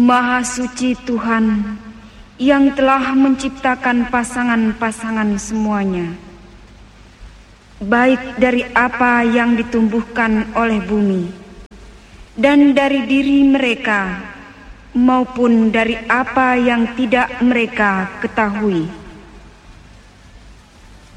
Maha suci Tuhan yang telah menciptakan pasangan-pasangan semuanya, baik dari apa yang ditumbuhkan oleh bumi dan dari diri mereka, maupun dari apa yang tidak mereka ketahui.